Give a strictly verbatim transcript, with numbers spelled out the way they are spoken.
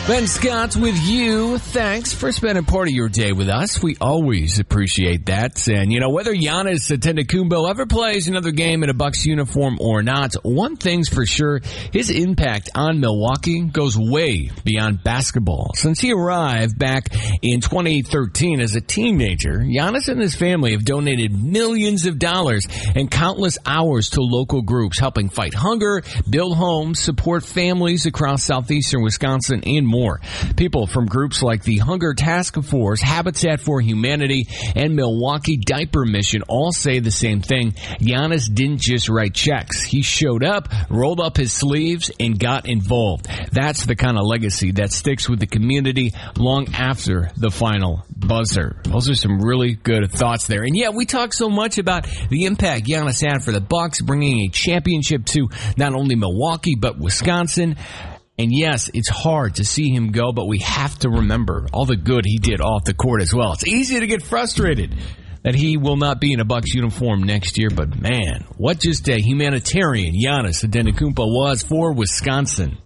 Ben Scott with you. Thanks for spending part of your day with us. We always appreciate that. And, you know, whether Giannis Antetokounmpo ever plays another game in a Bucks uniform or not, one thing's for sure, his impact on Milwaukee goes way beyond basketball. Since he arrived back in twenty thirteen as a teenager, Giannis and his family have donated millions of dollars and countless hours to local groups, helping fight hunger, build homes, support families across southeastern Wisconsin, and more. More. People from groups like the Hunger Task Force, Habitat for Humanity, and Milwaukee Diaper Mission all say the same thing. Giannis didn't just write checks. He showed up, rolled up his sleeves, and got involved. That's the kind of legacy that sticks with the community long after the final buzzer. Those are some really good thoughts there. And yeah, we talk so much about the impact Giannis had for the Bucks, bringing a championship to not only Milwaukee, but Wisconsin. And yes, it's hard to see him go, but we have to remember all the good he did off the court as well. It's easy to get frustrated that he will not be in a Bucks uniform next year, but man, what just a humanitarian Giannis Antetokounmpo was for Wisconsin.